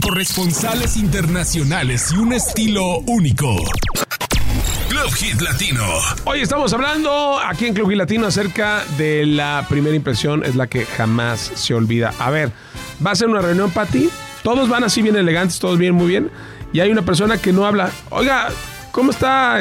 corresponsales internacionales y un estilo único. Club Hit Latino. Hoy estamos hablando aquí en Club Hit Latino acerca de la primera impresión, es la que jamás se olvida. A ver, va a ser una reunión para ti, todos van así bien elegantes, todos bien, muy bien, y hay una persona que no habla. Oiga, ¿cómo está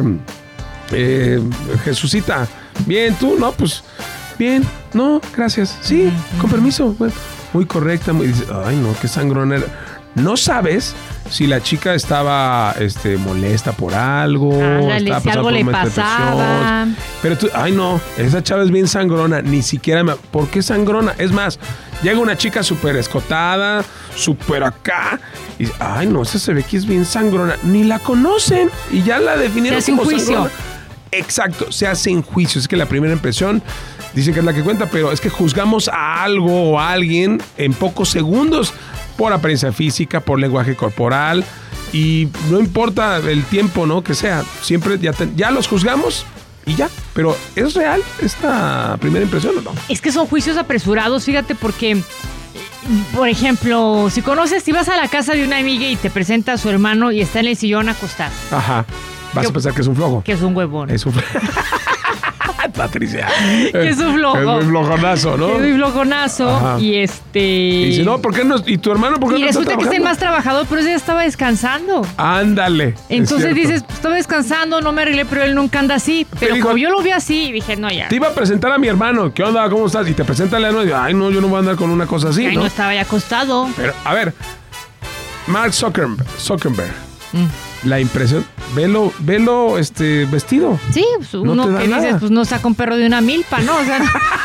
Jesucita? Bien, ¿tú? No, pues, bien, no, gracias. Sí, con permiso. Bueno, muy correcta, muy, dice, ay no, qué sangrona era. No sabes si la chica estaba molesta por algo. Ándale, si algo le pasaba. Pero tú, ay no, esa chava es bien sangrona. Ni siquiera ¿por qué sangrona? Es más, llega una chica súper escotada, súper acá. Y ay no, esa se ve que es bien sangrona. Ni la conocen. Y ya la definieron como juicio. Sangrona. Exacto, se hace en juicio. Es que la primera impresión dicen que es la que cuenta, pero es que juzgamos a algo o a alguien en pocos segundos. Por apariencia física, por lenguaje corporal, y no importa el tiempo, ¿no? Que sea, siempre ya los juzgamos y ya. Pero ¿es real esta primera impresión o no? Es que son juicios apresurados, fíjate, porque, por ejemplo, si vas a la casa de una amiga y te presenta a su hermano y está en el sillón acostado. Ajá. Vas a pensar que es un flojo. Que es un huevón. Es un Patricia. Que es un flojo. Es muy flojonazo, ¿no? Es muy flojonazo. Ajá. Y Y si no, ¿por qué no? ¿Y tu hermano por qué no está trabajando? Y resulta que es el más trabajador, pero ese ya estaba descansando. Ándale. Entonces dices, estaba descansando, no me arreglé, pero él nunca anda así. Pero como yo lo vi así, dije, no, ya. Te iba a presentar a mi hermano. ¿Qué onda? ¿Cómo estás? Y te presenta a Leandro y digo, ay, no, yo no voy a andar con una cosa así, ay, no estaba ya acostado. Pero, a ver, Mark Zuckerberg. La impresión, velo vestido. Sí, pues uno que dices, pues no saca un perro de una milpa, ¿no? O sea,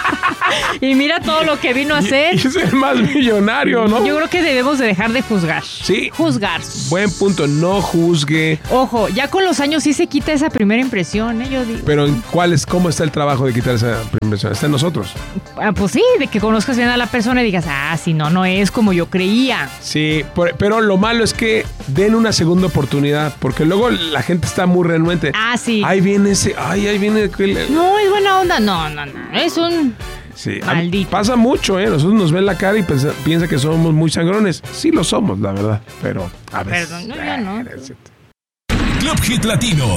y mira todo lo que vino a hacer. Y es el más millonario, ¿no? Yo creo que debemos de dejar de juzgar. Sí. Juzgar. Buen punto, no juzgue. Ojo, ya con los años sí se quita esa primera impresión, ¿eh? Yo digo. Pero ¿cómo está el trabajo de quitar esa primera impresión? Está en nosotros. Pues sí, de que conozcas bien a la persona y digas, si no es como yo creía. Sí, pero lo malo es que den una segunda oportunidad, porque luego la gente está muy renuente. Sí. Ahí viene ahí viene. No, es buena onda. No. Es un maldito. Pasa mucho, ¿eh? Nosotros nos ven la cara y piensa que somos muy sangrones. Sí lo somos, la verdad. Pero a veces. Perdón, yo no. Club Hit Latino.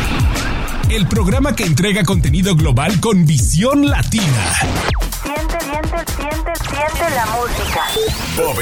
El programa que entrega contenido global con visión latina. Siente la música. Bob